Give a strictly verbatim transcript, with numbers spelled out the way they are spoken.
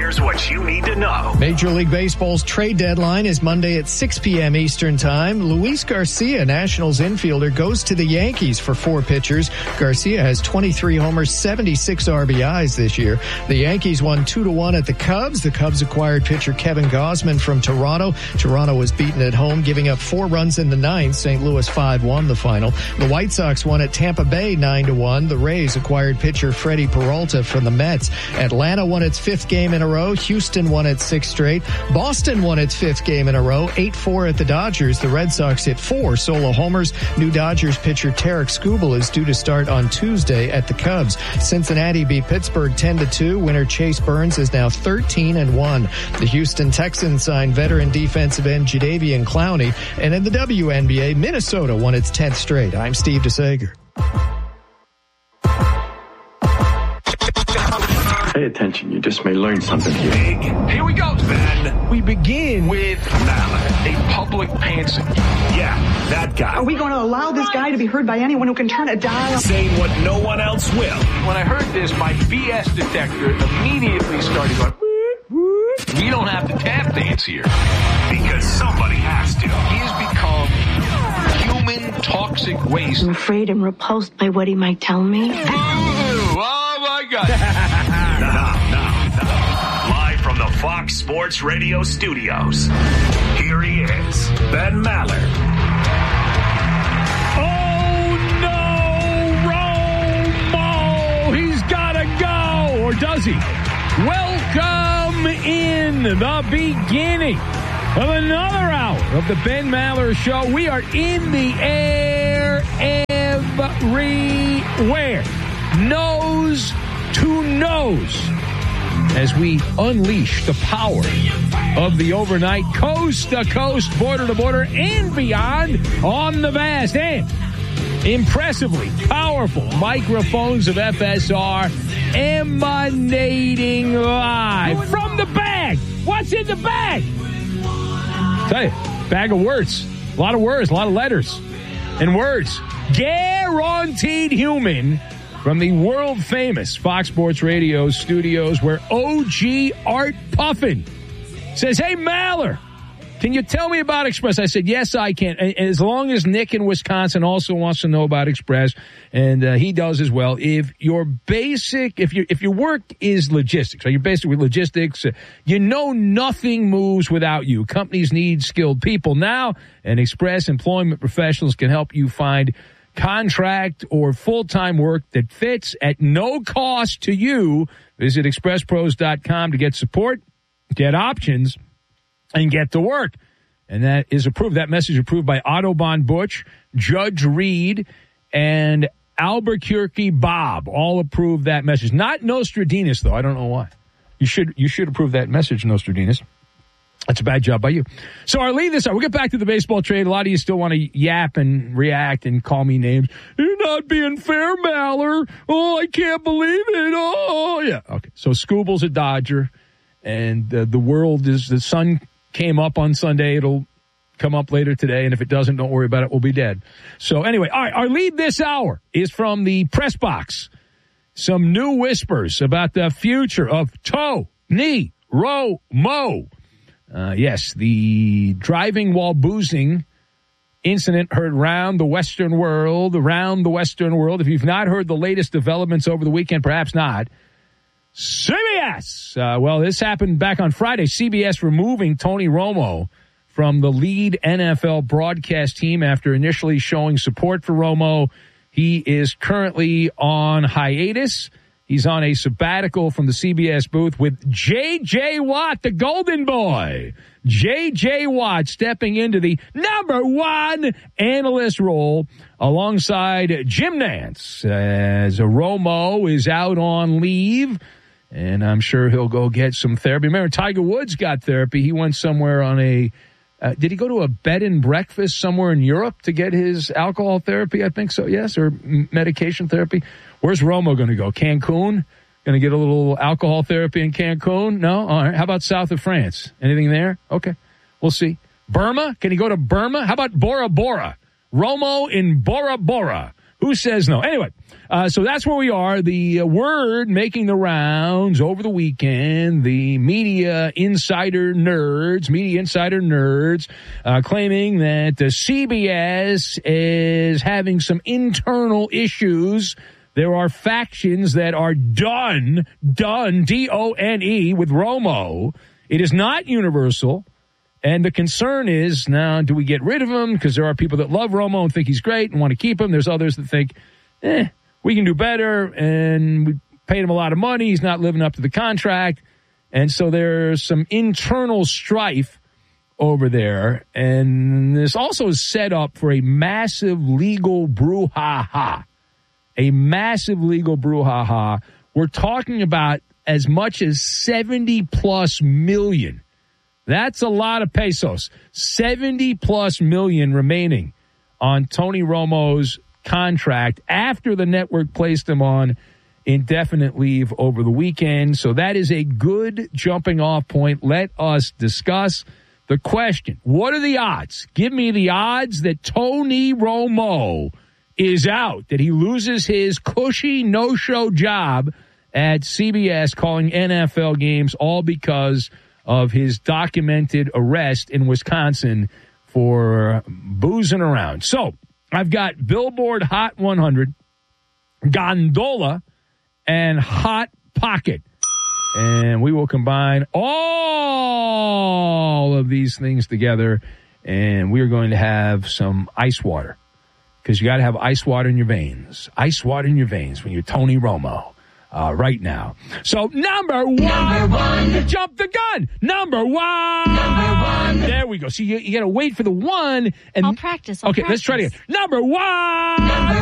Here's what you need to know. Major League Baseball's trade deadline is Monday at six p.m. Eastern Time. Luis Garcia, Nationals infielder, goes to the Yankees for four pitchers. Garcia has twenty-three homers, seventy-six R B Is this year. The Yankees won two to one at the Cubs. The Cubs acquired pitcher Kevin Gausman from Toronto. Toronto was beaten at home, giving up four runs in the ninth. Saint Louis five one the final. The White Sox won at Tampa Bay nine to one. The Rays acquired pitcher Freddie Peralta from the Mets. Atlanta won its fifth game in a row. Houston won its sixth straight. Boston won its fifth game in a row, eight four at the Dodgers. The Red Sox hit four solo homers. New Dodgers pitcher Tarek Skubal is due to start on Tuesday at the Cubs. Cincinnati beat Pittsburgh ten to two. Winner Chase Burns is now thirteen and one. The Houston Texans signed veteran defensive end Jadeveon Clowney. And in the W N B A, Minnesota won its tenth straight. I'm Steve DeSager. Pay attention. You just may learn something here. Big. Here we go, Ben. We begin with Maller, a public pantser. Yeah, that guy. Are we going to allow this guy to be heard by anyone who can turn a dial? Saying what no one else will. When I heard this, my B S detector immediately started going, we don't have to tap dance here. Because somebody has to. He has become human toxic waste. I'm afraid I'm repulsed by what he might tell me. Boo! Oh, my God. Now, now, now. Live from the Fox Sports Radio studios, here he is, Ben Maller. Oh, no, Romo! He's got to go, or does he? Welcome in the beginning of another hour of the Ben Maller Show. We are in the air everywhere, nose to nose, as we unleash the power of the overnight, coast to coast, border to border, and beyond on the vast and impressively powerful microphones of F S R, emanating live from the bag. What's in the bag? Tell you, bag of words. A lot of words, a lot of letters and words. Guaranteed human from the world-famous Fox Sports Radio studios, where O G Art Puffin says, hey, Maller, can you tell me about Express? I said, yes, I can. As long as Nick in Wisconsin also wants to know about Express, and uh, he does as well. If your basic, if your if your work is logistics, or you're basically logistics, uh, you know nothing moves without you. Companies need skilled people now, and Express Employment Professionals can help you find contract or full-time work that fits at no cost to you. Visit express pros dot com to get support, get options, and get to work. And that is approved. That message approved by Autobahn Butch, Judge Reed, and Albuquerque Bob. All approved that message. Not Nostradamus, though. I don't know why. You should you should approve that message, Nostradamus. That's a bad job by you. So our lead this out. We'll get back to the baseball trade. A lot of you still want to yap and react and call me names. You're not being fair, Maller. Oh, I can't believe it. Oh, yeah. Okay. So Skubal's a Dodger, and uh, the world is, the sun came up on Sunday. It'll come up later today, and if it doesn't, don't worry about it. We'll be dead. So anyway, all right, our lead this hour is from the press box. Some new whispers about the future of Tony Romo. Uh, yes, the driving while boozing incident heard round the Western world, around the Western world. If you've not heard the latest developments over the weekend, perhaps not. C B S. Uh, well, this happened back on Friday. C B S removing Tony Romo from the lead N F L broadcast team after initially showing support for Romo. He is currently on hiatus. He's on a sabbatical from the C B S booth with J J. Watt, the golden boy. J J. Watt stepping into the number one analyst role alongside Jim Nantz, as Romo is out on leave, and I'm sure he'll go get some therapy. Remember, Tiger Woods got therapy. He went somewhere on a Uh, did he go to a bed and breakfast somewhere in Europe to get his alcohol therapy? I think so, yes, or medication therapy. Where's Romo going to go? Cancun? Going to get a little alcohol therapy in Cancun? No? All right. How about south of France? Anything there? Okay. We'll see. Burma? Can he go to Burma? How about Bora Bora? Romo in Bora Bora. Who says no? Anyway, uh, so that's where we are. The uh, word making the rounds over the weekend, the media insider nerds, media insider nerds, uh, claiming that the C B S is having some internal issues. There are factions that are done, done, D O N E, with Romo. It is not Universal. And the concern is, now, do we get rid of him? Because there are people that love Romo and think he's great and want to keep him. There's others that think, eh, we can do better, and we paid him a lot of money. He's not living up to the contract. And so there's some internal strife over there. And this also is set up for a massive legal brouhaha. A massive legal brouhaha. We're talking about as much as seventy plus million. That's a lot of pesos. seventy plus million remaining on Tony Romo's contract after the network placed him on indefinite leave over the weekend. So that is a good jumping off point. Let us discuss the question. What are the odds? Give me the odds that Tony Romo is out, that he loses his cushy no-show job at C B S calling N F L games, all because of his documented arrest in Wisconsin for boozing around. So I've got Billboard Hot one hundred, Gondola, and Hot Pocket. And we will combine all of these things together, and we are going to have some ice water, because you got to have ice water in your veins. Ice water in your veins when you're Tony Romo. Uh, right now. So, number one, number one. Jump the gun. Number one. Number one. There we go. So, you, you got to wait for the one. And I'll practice. I'll okay, practice. let's try it again. Number one. Number